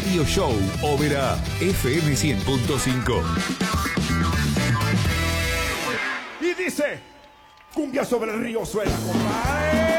Radio Show, Ópera FM 100.5. Y dice, cumbia sobre el río suena, compadre.